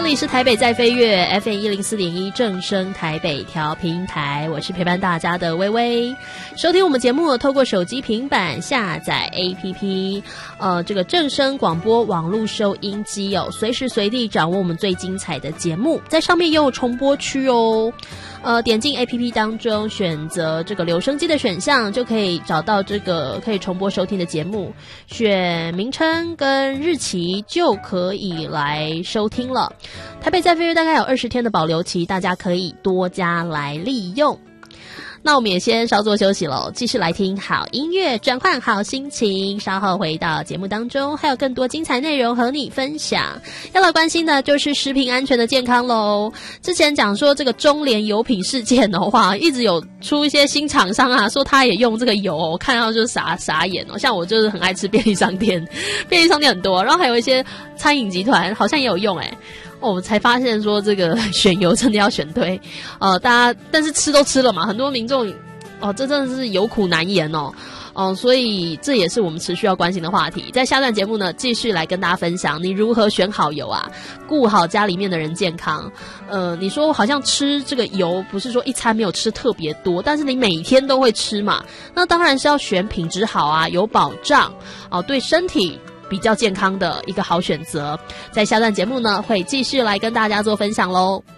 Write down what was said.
里是台北在飞跃 FM104.1 正声台北调频台，我是陪伴大家的微微。收听我们节目，透过手机平板下载 APP， 这个正声广播网络收音机哦，随时随地掌握我们最精彩的节目，在上面也有重播区哦。点进 APP 当中，选择这个留声机的选项，就可以找到这个可以重播收听的节目，选名称跟日期就可以来收听了。台北在飞跃大概有20天的保留期，大家可以多加来利用。那我们也先稍作休息咯，继续来听好音乐，转换好心情，稍后回到节目当中，还有更多精彩内容和你分享。要来关心的就是食品安全的健康咯。之前讲说这个中联油品事件的话，一直有出一些新厂商啊，说他也用这个油，看到就傻眼哦。像我就是很爱吃便利商店，便利商店很多，然后还有一些餐饮集团好像也有用我才发现说这个选油真的要选对，大家但是吃都吃了嘛，很多民众这真的是有苦难言所以这也是我们持续要关心的话题。在下段节目呢，继续来跟大家分享你如何选好油啊，顾好家里面的人健康。你说好像吃这个油不是说一餐没有吃特别多，但是你每天都会吃嘛，那当然是要选品质好啊，有保障对身体比较健康的一个好选择。在下段节目呢，会继续来跟大家做分享咯。